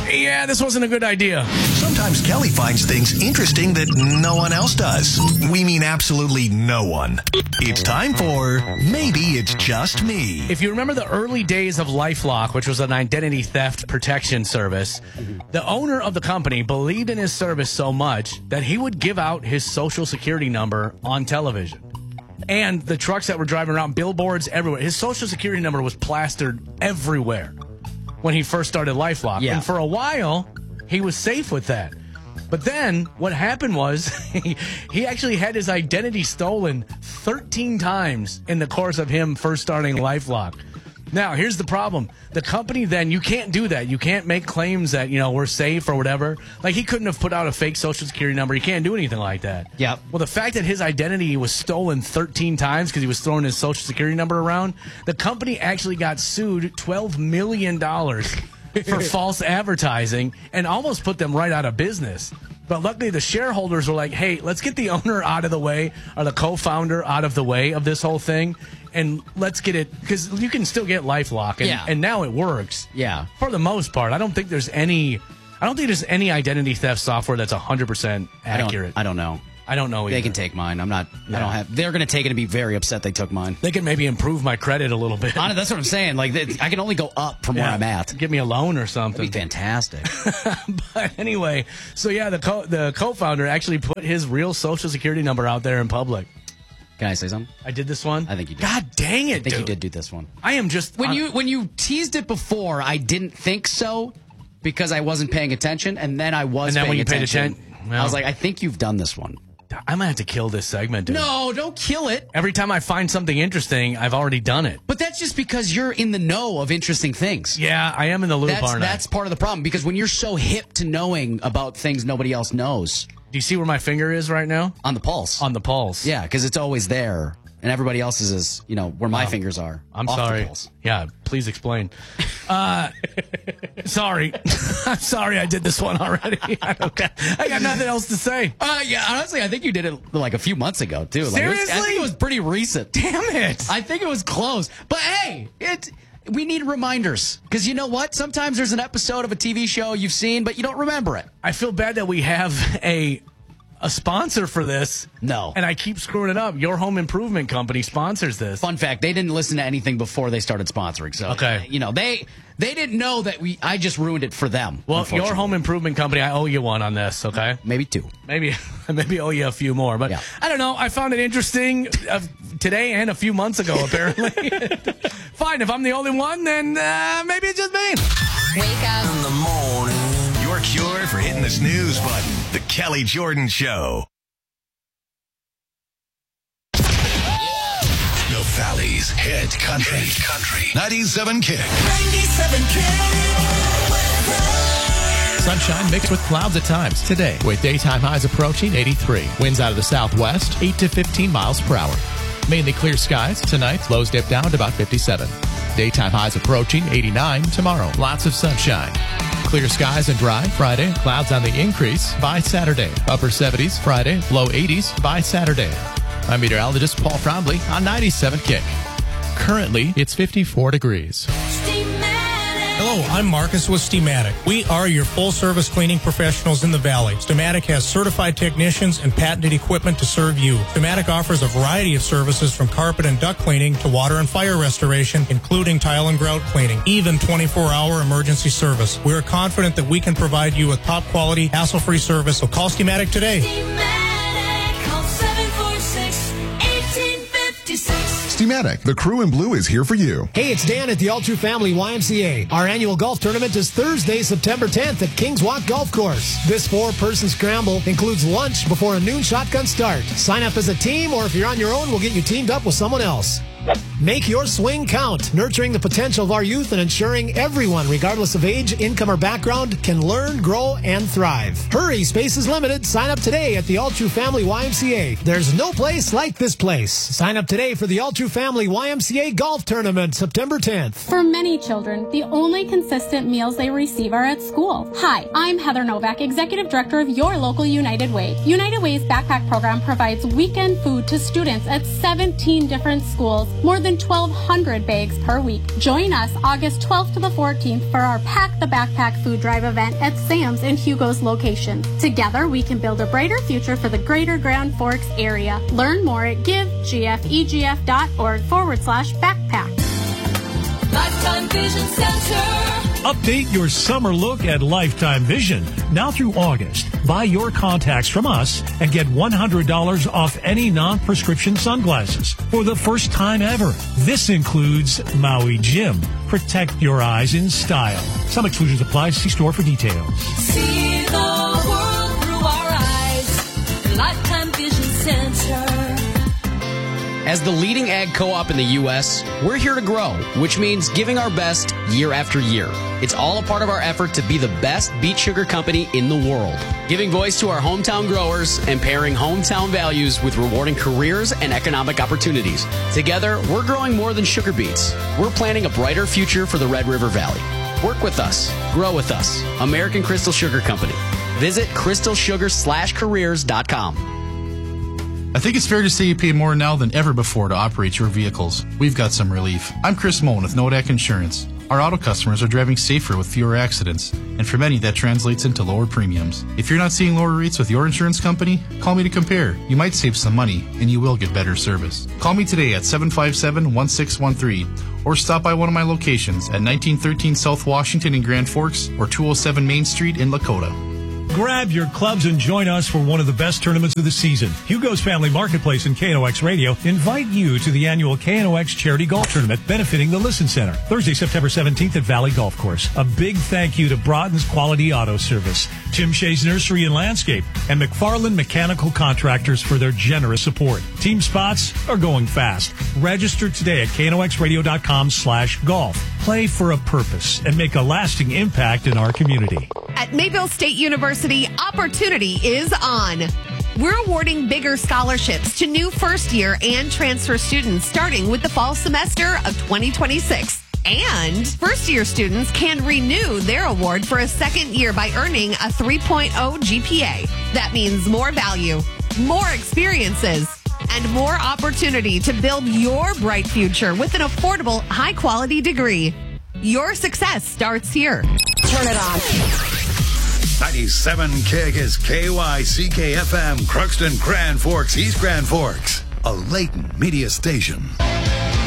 Yeah, this wasn't a good idea. Sometimes Kelly finds things interesting that no one else does. We mean absolutely no one. It's time for Maybe It's Just Me. If you remember the early days of LifeLock, which was an identity theft protection service, the owner of the company believed in his service so much that he would give out his social security number on television. And the trucks that were driving around, billboards everywhere. His social security number was plastered everywhere when he first started LifeLock. Yeah. And for a while, he was safe with that. But then what happened was he actually had his identity stolen 13 times in the course of him first starting LifeLock. Now, here's the problem. The company then, you can't do that. You can't make claims that, we're safe or whatever. Like, he couldn't have put out a fake social security number. He can't do anything like that. Yep. Well, the fact that his identity was stolen 13 times because he was throwing his social security number around, the company actually got sued $12 million for false advertising and almost put them right out of business. But luckily, the shareholders were like, hey, let's get the owner out of the way, or the co-founder out of the way of this whole thing, and let's get it, because you can still get LifeLock, and now it works. Yeah. For the most part. I don't think there's any identity theft software that's 100% accurate. I don't know. I don't know either. They can take mine. I don't have. They're going to take it and be very upset they took mine. They can maybe improve my credit a little bit. Honestly, that's what I'm saying. Like, I can only go up from where I'm at. Give me a loan or something. That'd be fantastic. But anyway, so yeah, the co-founder actually put his real social security number out there in public. Can I say something? I did this one? I think you did. God dang it, I think dude. you did do this one. I am just... When you teased it before, I didn't think so because I wasn't paying attention, and then I was paying attention. And then when you paid attention, I was like, I think you've done this one. I might have to kill this segment, dude. No, don't kill it. Every time I find something interesting, I've already done it. But that's just because you're in the know of interesting things. Yeah, I am in the loop, aren't I? That's part of the problem, because when you're so hip to knowing about things nobody else knows. Do you see where my finger is right now? On the pulse. On the pulse. Yeah, because it's always there. And everybody else's is, where my fingers are. I'm off sorry. The pulse. Yeah, please explain. Sorry. I'm sorry I did this one already. I got nothing else to say. Yeah, honestly, I think you did it like a few months ago, too. Seriously? I think it was pretty recent. Damn it. I think it was close. But hey, we need reminders. Because you know what? Sometimes there's an episode of a TV show you've seen, but you don't remember it. I feel bad that we have a sponsor for this. No. And I keep screwing it up. Your Home Improvement Company sponsors this. Fun fact, they didn't listen to anything before they started sponsoring. So, okay. They didn't know that I just ruined it for them. Well, Your Home Improvement Company, I owe you one on this, okay? Maybe two. Maybe owe you a few more. But yeah. I don't know. I found it interesting today and a few months ago, apparently. Fine. If I'm the only one, then maybe it's just me. Wake up in the morning. Your cure for hitting the snooze button. The Kelly Jordan Show. The Valley's hit country. 97 Kick. 97 Kick. Sunshine mixed with clouds at times today, with daytime highs approaching 83. Winds out of the southwest, 8 to 15 miles per hour. Mainly clear skies tonight. Lows dip down to about 57. Daytime highs approaching 89 tomorrow. Lots of sunshine. Clear skies and dry Friday. Clouds on the increase by Saturday. Upper 70s Friday. Low 80s by Saturday. I'm meteorologist Paul Frombley on 97 Kick. Currently, it's 54 degrees. Hello, I'm Marcus with Steamatic. We are your full-service cleaning professionals in the Valley. Steamatic has certified technicians and patented equipment to serve you. Steamatic offers a variety of services from carpet and duct cleaning to water and fire restoration, including tile and grout cleaning, even 24-hour emergency service. We're confident that we can provide you with top-quality, hassle-free service, so call Steamatic today. Steamatic, call 746-1856. Steamatic, the crew in blue is here for you. Hey, it's Dan at the All True Family YMCA. Our annual golf tournament is Thursday, September 10th at Kings Walk Golf Course. This 4-person scramble includes lunch before a noon shotgun start. Sign up as a team, or if you're on your own, we'll get you teamed up with someone else. Make your swing count, nurturing the potential of our youth and ensuring everyone, regardless of age, income, or background, can learn, grow, and thrive. Hurry, space is limited. Sign up today at the All True Family YMCA. There's no place like this place. Sign up today for the All True Family YMCA Golf Tournament, September 10th. For many children, the only consistent meals they receive are at school. Hi, I'm Heather Novak, Executive Director of your local United Way. United Way's backpack program provides weekend food to students at 17 different schools. More than than 1,200 bags per week. Join us August 12th to the 14th for our Pack the Backpack food drive event at Sam's and Hugo's location. Together, we can build a brighter future for the greater Grand Forks area. Learn more at givegfegf.org/backpack. Lifetime Vision Center. Update your summer look at Lifetime Vision. Now through August, buy your contacts from us and get $100 off any non-prescription sunglasses for the first time ever. This includes Maui Jim. Protect your eyes in style. Some exclusions apply. See store for details. See the world through our eyes. Lifetime Vision Center. As the leading ag co-op in the U.S., we're here to grow, which means giving our best year after year. It's all a part of our effort to be the best beet sugar company in the world, giving voice to our hometown growers and pairing hometown values with rewarding careers and economic opportunities. Together, we're growing more than sugar beets. We're planning a brighter future for the Red River Valley. Work with us. Grow with us. American Crystal Sugar Company. Visit crystalsugar/careers.com. I think it's fair to say you pay more now than ever before to operate your vehicles. We've got some relief. I'm Chris Moen with Nodak Insurance. Our auto customers are driving safer with fewer accidents, and for many that translates into lower premiums. If you're not seeing lower rates with your insurance company, call me to compare. You might save some money, and you will get better service. Call me today at 757-1613, or stop by one of my locations at 1913 South Washington in Grand Forks or 207 Main Street in Lakota. Grab your clubs and join us for one of the best tournaments of the season. Hugo's Family Marketplace and KNOX Radio invite you to the annual KNOX Charity Golf Tournament benefiting the Listen Center, Thursday, September 17th at Valley Golf Course. A big thank you to Broughton's Quality Auto Service, Tim Shea's Nursery and Landscape, and McFarland Mechanical Contractors for their generous support. Team spots are going fast. Register today at knoxradio.com/golf. Play for a purpose and make a lasting impact in our community. At Mayville State University, opportunity is on. We're awarding bigger scholarships to new first-year and transfer students starting with the fall semester of 2026. And first-year students can renew their award for a second year by earning a 3.0 GPA. That means more value, more experiences, and more opportunity to build your bright future with an affordable, high-quality degree. Your success starts here. Turn it on. 97 KIG is KYCK FM, Crookston, Grand Forks, East Grand Forks, a Layton media station.